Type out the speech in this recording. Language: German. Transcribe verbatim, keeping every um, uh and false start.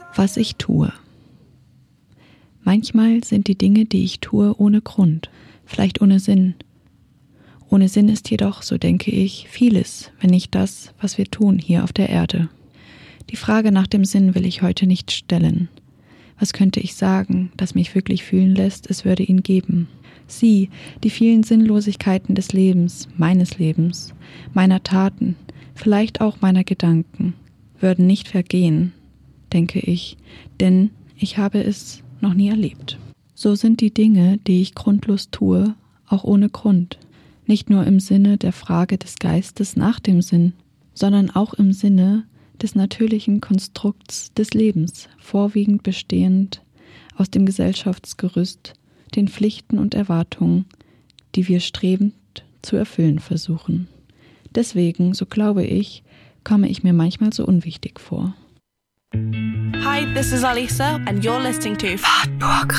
Was ich tue. Manchmal sind die Dinge, die ich tue, ohne Grund, vielleicht ohne Sinn. Ohne Sinn ist jedoch, so denke ich, vieles, wenn nicht das, was wir tun hier auf der Erde. Die Frage nach dem Sinn will ich heute nicht stellen. Was könnte ich sagen, das mich wirklich fühlen lässt, es würde ihn geben. Sie, die vielen Sinnlosigkeiten des Lebens, meines Lebens, meiner Taten, vielleicht auch meiner Gedanken, würden nicht vergehen, denke ich, denn ich habe es noch nie erlebt. So sind die Dinge, die ich grundlos tue, auch ohne Grund. Nicht nur im Sinne der Frage des Geistes nach dem Sinn, sondern auch im Sinne des natürlichen Konstrukts des Lebens, vorwiegend bestehend aus dem Gesellschaftsgerüst, den Pflichten und Erwartungen, die wir strebend zu erfüllen versuchen. Deswegen, so glaube ich, komme ich mir manchmal so unwichtig vor. Hi, this is Alisa and you're listening to Pod Burg